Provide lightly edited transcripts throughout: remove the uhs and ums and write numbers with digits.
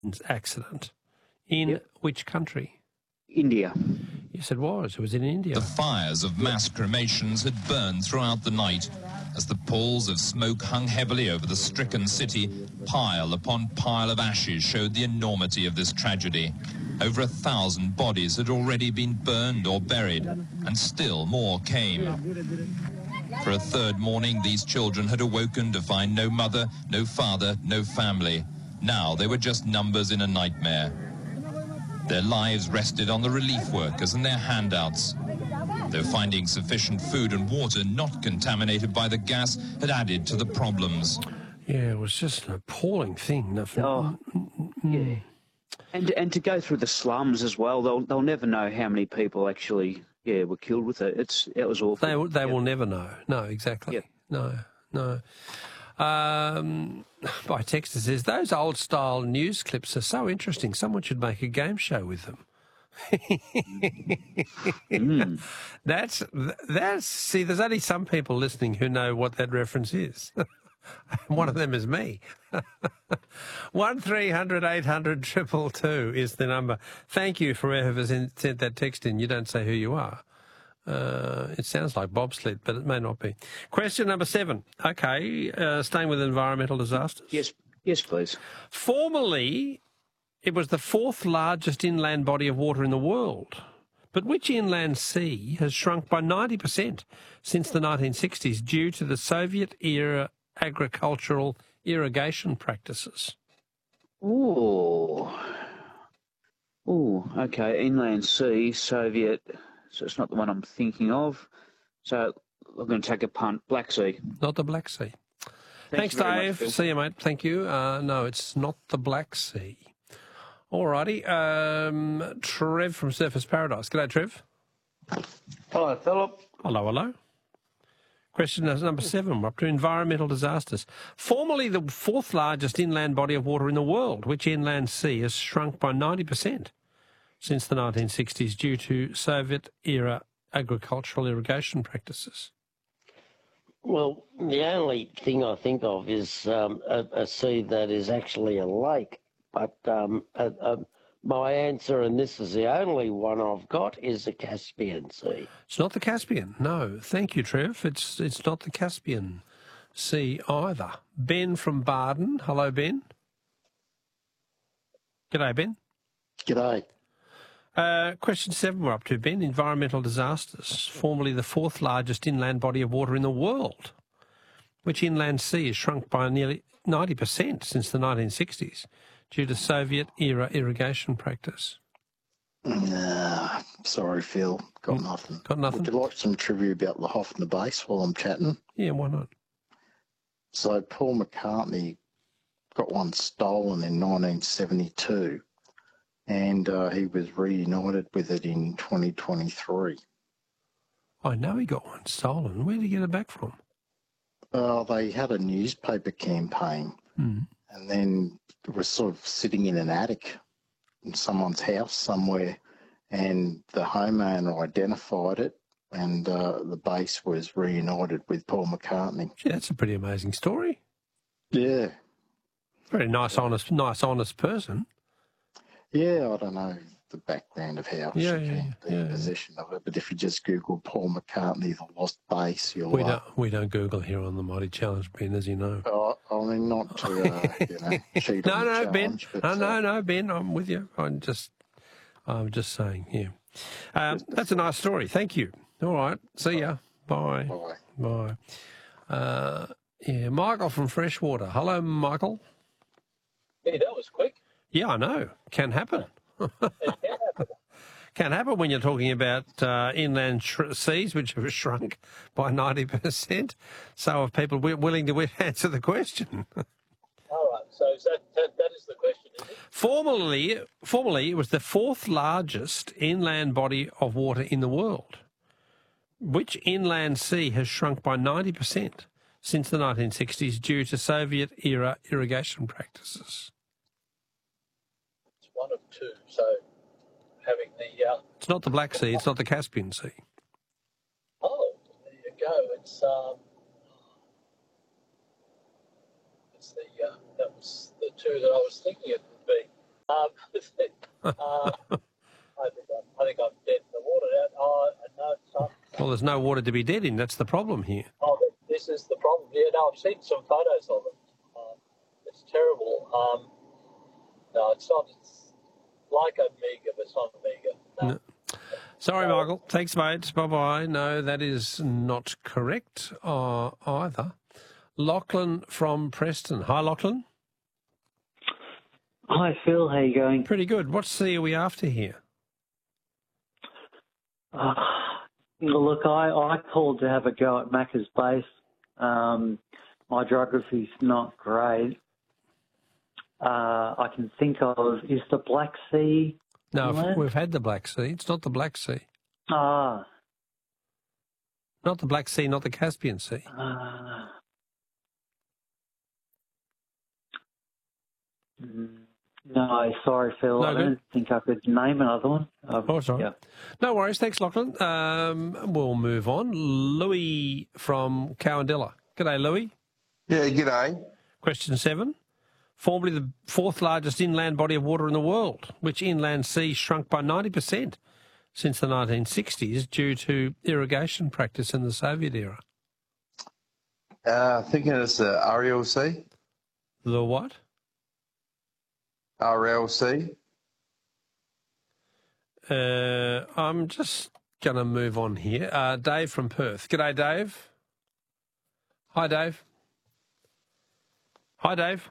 accident in which country? India. Yes, it was. It was in India. The fires of mass cremations had burned throughout the night as the palls of smoke hung heavily over the stricken city. Pile upon pile of ashes showed the enormity of this tragedy. Over 1,000 bodies had already been burned or buried, and still more came. For a third morning, these children had awoken to find no mother, no father, no family. Now they were just numbers in a nightmare. Their lives rested on the relief workers and their handouts. Though finding sufficient food and water not contaminated by the gas had added to the problems. Yeah, it was just an appalling thing. Yeah. And to go through the slums as well, they'll never know how many people actually were killed with it. It was awful. They will never know. No, exactly. Yep. No. By text it says, those old-style news clips are so interesting. Someone should make a game show with them. That's. See, there's only some people listening who know what that reference is. One of them is me. 1300 800 222 is the number. Thank you for whoever sent that text in. You don't say who you are. It sounds like bobsled, but it may not be. Question number 7. Okay, staying with environmental disasters. Yes, please. Formerly, it was the 4th largest inland body of water in the world. But which inland sea has shrunk by 90% since the 1960s due to the Soviet-era agricultural irrigation practices? Okay, inland sea, Soviet... So it's not the one I'm thinking of. So I'm going to take a punt. Black Sea. Not the Black Sea. Thanks Dave. See you, mate. Thank you. No, it's not the Black Sea. All righty. Trev from Surfers Paradise. G'day, Trev. Hello, Philip. Hello. Question number 7. We're up to environmental disasters. Formerly the 4th largest inland body of water in the world, which inland sea has shrunk by 90%? Since the 1960s due to Soviet-era agricultural irrigation practices? Well, the only thing I think of is a sea that is actually a lake. But my answer, and this is the only one I've got, is the Caspian Sea. It's not the Caspian, no. Thank you, Trev. It's not the Caspian Sea either. Ben from Baden. Hello, Ben. G'day, Ben. G'day. Question 7 we're up to, Ben. Environmental disasters. Formerly the 4th largest inland body of water in the world, which inland sea has shrunk by nearly 90% since the 1960s due to Soviet-era irrigation practice. Sorry, Phil. Got nothing. Got nothing? Would you like some trivia about the Hoffner Base while I'm chatting? Yeah, why not? So Paul McCartney got one stolen in 1972. And he was reunited with it in 2023. I know he got one stolen. Where did he get it back from? They had a newspaper campaign, and then it was sort of sitting in an attic in someone's house somewhere, and the homeowner identified it, and the base was reunited with Paul McCartney. Gee, that's a pretty amazing story. Yeah. Very nice, honest person. Yeah, I don't know the background of how she came to be in possession of it, but if you just Google Paul McCartney, the lost base, you'll... We don't Google here on the Mighty Challenge, Ben, as you know. I mean, not to, cheat on the challenge. Ben. No, Ben, I'm with you. I'm just saying, yeah. That's a nice story. Thank you. All right. See ya. Bye. Bye. Michael from Freshwater. Hello, Michael. Yeah, that was quick. Yeah, I know. Can happen. Can happen when you're talking about inland seas, which have shrunk by 90%. So are people willing to answer the question? All right. So that is the question, isn't it? Formerly, it was the 4th largest inland body of water in the world. Which inland sea has shrunk by 90% since the 1960s due to Soviet-era irrigation practices? One of two, so having the... It's not the Black Sea, it's not the Caspian Sea. Oh, there you go. It's that was the two that I was thinking it would be. with it. I think I'm dead in the water now. Oh, no, it's not. Well, there's no water to be dead in. That's the problem here. Oh, this is the problem. Yeah, no, I've seen some photos of it. It's terrible. No, it's not. It's like a mega, but it's not a mega. No. No. Sorry, Michael. Thanks, mate. Bye-bye. No, that is not correct either. Lachlan from Preston. Hi, Lachlan. Hi, Phil. How you going? Pretty good. What sea are we after here? Look, I called to have a go at Macca's Base. My geography's not great. I can think of, is the Black Sea? No, we've had the Black Sea. It's not the Black Sea. Ah. Not the Black Sea, not the Caspian Sea. No, sorry, Phil. No, I good. don't think I could name another one. Oh, sorry. Yeah. No worries. Thanks, Lachlan. We'll move on. Louis from Cowandilla. G'day, Louis. Yeah, g'day. Question 7. Formerly the fourth largest inland body of water in the world, which inland sea shrunk by 90% since the 1960s due to irrigation practice in the Soviet era. Thinking it's the Ariel Sea. The what? Ariel Sea. I'm just going to move on here. Dave from Perth. G'day, Dave. Hi, Dave. Hi, Dave.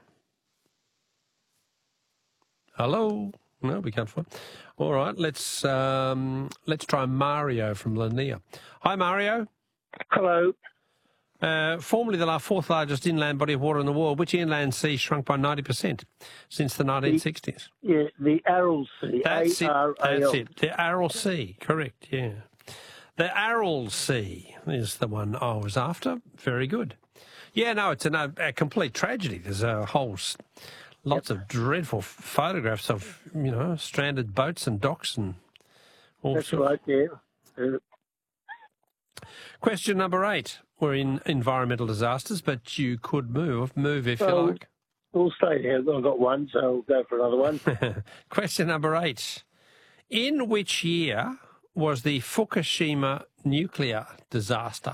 Hello. No, we can't find. All right, let's try Mario from Lanier. Hi, Mario. Hello. Formerly the fourth largest inland body of water in the world, which inland sea shrunk by 90% since the 1960s? The Aral Sea. That's it. A-R-A-L. That's it. The Aral Sea. Correct. Yeah. The Aral Sea is the one I was after. Very good. Yeah. No, it's a complete tragedy. There's a whole lots of dreadful photographs of stranded boats and docks and all That's sorts. right. Yeah. Question number 8. We're in environmental disasters, but you could move if you like. We'll stay here. I've got one, so I'll go for another one. Question number 8. In which year was the Fukushima nuclear disaster?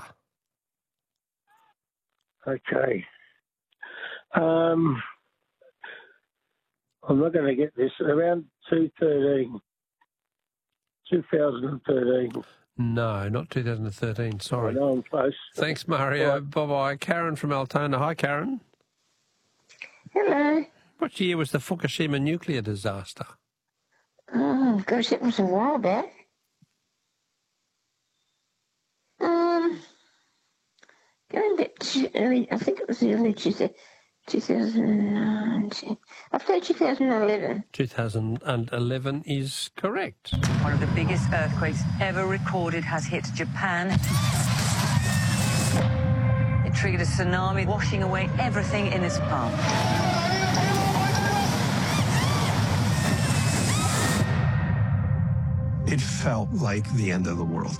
Okay. I'm not going to get this. Around 2013. No, not 2013. Sorry. I know I'm close. Thanks, Mario. Right. Bye-bye. Karen from Altona. Hi, Karen. Hello. What year was the Fukushima nuclear disaster? Oh, gosh, that was a while back. Going back to early, I think it was the early 2009. I've said 2011. 2011 is correct. One of the biggest earthquakes ever recorded has hit Japan. It triggered a tsunami, washing away everything in its path. It felt like the end of the world.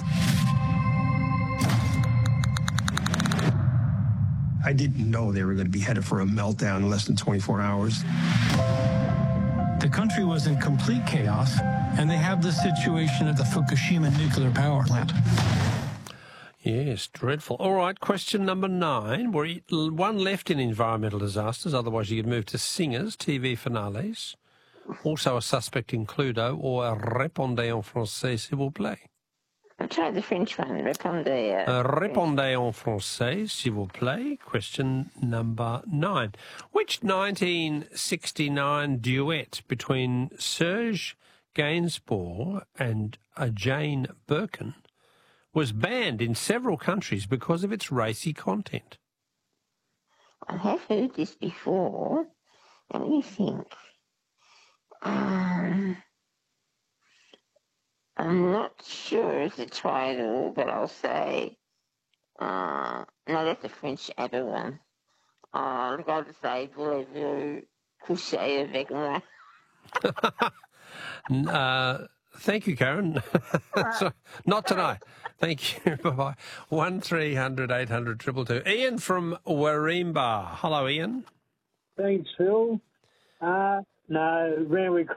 I didn't know they were going to be headed for a meltdown in less than 24 hours. The country was in complete chaos, and they have the situation at the Fukushima nuclear power plant. Yes, dreadful. All right, question number 9. We're one left in environmental disasters, otherwise you could move to singers, TV finales. Also a suspect in Cluedo, or répondez en français, s'il vous plaît. I'll try the French one. Répondez. Répondez en français, s'il vous plaît. Question number 9. Which 1969 duet between Serge Gainsbourg and Jane Birkin was banned in several countries because of its racy content? I have heard this before. Let me think. I'm not sure of the title, but I'll say, no, that's a French ABBA one. I'll go to say, voulez-vous coucher avec moi? Thank you, Karen. So, not tonight. Thank you. Bye-bye. 1300 800 222. Ian from Warimba. Hello, Ian. Thanks, Phil. No, Randwick